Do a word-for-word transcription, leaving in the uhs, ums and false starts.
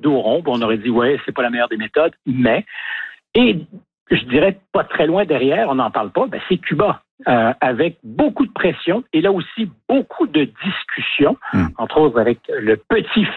dos rond. On aurait dit, ouais, c'est pas la meilleure des méthodes, mais, et je dirais pas très loin derrière, on n'en parle pas, ben c'est Cuba. Euh, avec beaucoup de pression et là aussi beaucoup de discussions, mmh. entre autres avec le petit